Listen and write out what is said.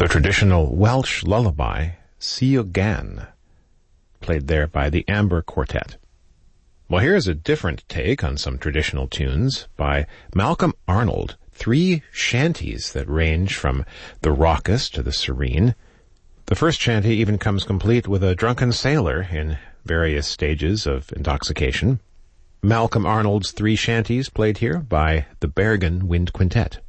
traditional Welsh lullaby, Sir Gan, played there by the Amber Quartet. Well, here's a different take on some traditional tunes by Malcolm Arnold, 3 shanties that range from the raucous to the serene. The first shanty even comes complete with a drunken sailor in various stages of intoxication. Malcolm Arnold's 3 shanties played here by the Bergen Wind Quintet.